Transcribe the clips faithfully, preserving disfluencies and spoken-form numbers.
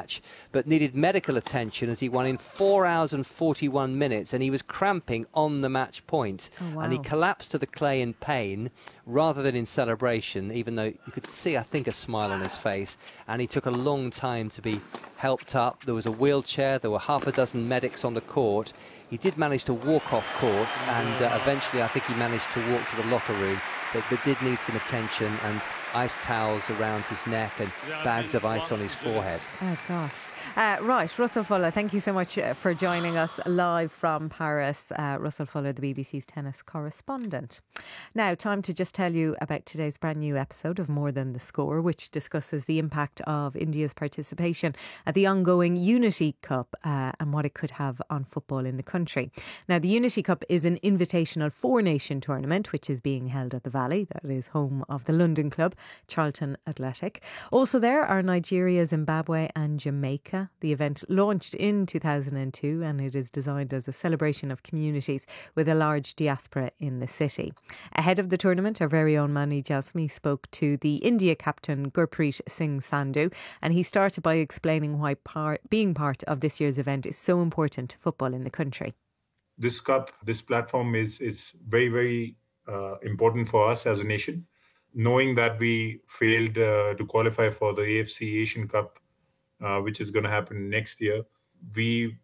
match, but needed medical attention as he won in four hours and forty-one minutes, and he was cramping on the match point. Oh, wow. And he collapsed to the clay in pain rather than in celebration, even though you could see, I think, a smile on his face. And he took a long time to be helped up. There was a wheelchair, there were half a dozen medics on the court. He did manage to walk off court, and uh, eventually I think he managed to walk to the locker room, but they did need some attention and ice towels around his neck and bags of ice on his forehead. Oh, gosh. Uh, right, Russell Fuller, thank you so much uh, for joining us live from Paris. Uh, Russell Fuller, the B B C's tennis correspondent. Now, time to just tell you about today's brand new episode of More Than the Score, which discusses the impact of India's participation at the ongoing Unity Cup uh, and what it could have on football in the country. Now, the Unity Cup is an invitational four-nation tournament, which is being held at the Valley. That is home of the London club, Charlton Athletic. Also there are Nigeria, Zimbabwe and Jamaica. The event launched in two thousand two and it is designed as a celebration of communities with a large diaspora in the city. Ahead of the tournament, our very own Mani Jasmi spoke to the India captain Gurpreet Singh Sandhu, and he started by explaining why par- being part of this year's event is so important to football in the country. This cup, this platform is, is very, very uh, important for us as a nation. Knowing that we failed uh, to qualify for the A F C Asian Cup, Uh, which is going to happen next year. We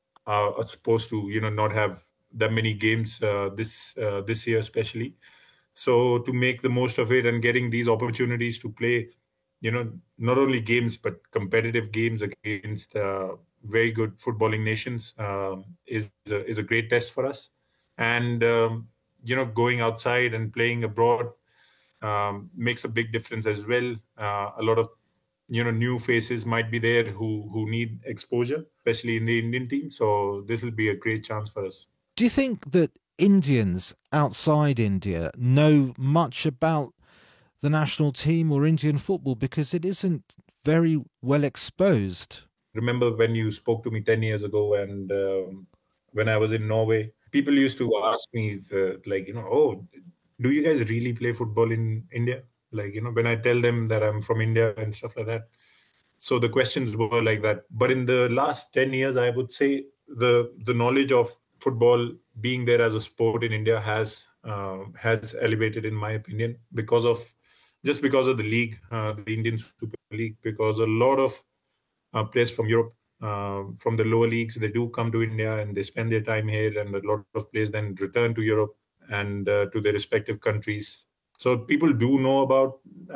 are supposed to, you know, not have that many games uh, this uh, this year, especially. So to make the most of it and getting these opportunities to play, you know, not only games but competitive games against uh, very good footballing nations um, is a, is a great test for us. And um, you know, going outside and playing abroad um, makes a big difference as well. Uh, a lot of you know, new faces might be there who, who need exposure, especially in the Indian team. So this will be a great chance for us. Do you think that Indians outside India know much about the national team or Indian football, because it isn't very well exposed? Remember when you spoke to me ten years ago and um, when I was in Norway, people used to ask me, the, like, you know, oh, do you guys really play football in India? Like, you know, when I tell them that I'm from India and stuff like that. So the questions were like that. But in the last ten years, I would say the the knowledge of football being there as a sport in India has uh, has elevated, in my opinion, because of just because of the league, uh, the Indian Super League, because a lot of uh, players from Europe, uh, from the lower leagues, they do come to India and they spend their time here, and a lot of players then return to Europe and uh, to their respective countries. So people do know about,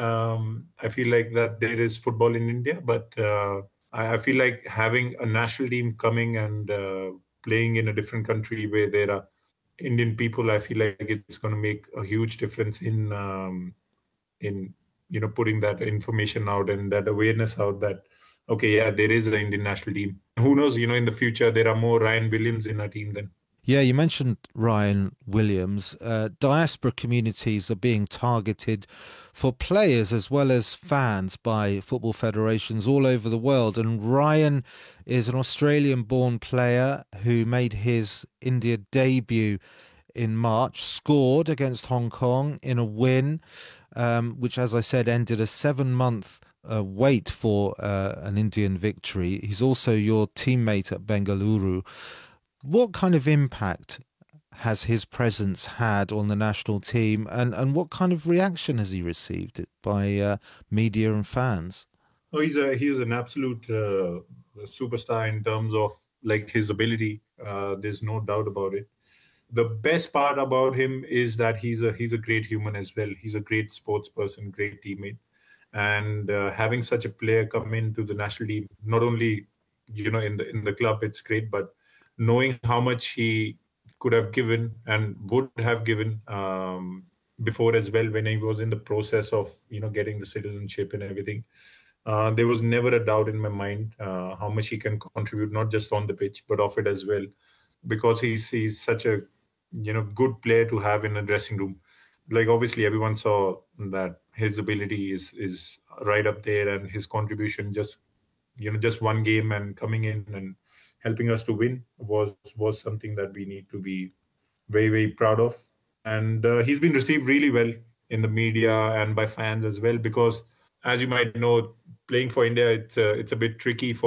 um, I feel like that there is football in India, but uh, I, I feel like having a national team coming and uh, playing in a different country where there are Indian people, I feel like it's going to make a huge difference in, um, in you know, putting that information out and that awareness out that, okay, yeah, there is an Indian national team. Who knows, you know, in the future, there are more Ryan Williams in our team then. Yeah, you mentioned Ryan Williams. Uh, diaspora communities are being targeted for players as well as fans by football federations all over the world. And Ryan is an Australian-born player who made his India debut in March, scored against Hong Kong in a win, um, which, as I said, ended a seven-month uh, wait for uh, an Indian victory. He's also your teammate at Bengaluru. What kind of impact has his presence had on the national team, and, and what kind of reaction has he received by uh, media and fans? Oh, he's a he's an absolute uh, superstar in terms of like his ability. Uh, there's no doubt about it. The best part about him is that he's a he's a great human as well. He's a great sports person, great teammate, and uh, having such a player come into the national team, not only you know in the in the club, it's great, but knowing how much he could have given and would have given um, before as well, when he was in the process of, you know, getting the citizenship and everything. Uh, there was never a doubt in my mind uh, how much he can contribute, not just on the pitch, but off it as well, because he's, he's such a, you know, good player to have in a dressing room. Like, obviously, everyone saw that his ability is, is right up there, and his contribution just, you know, just one game and coming in and helping us to win was was something that we need to be very, very proud of. And uh, he's been received really well in the media and by fans as well, because, as you might know, playing for India, it's uh, it's a bit tricky for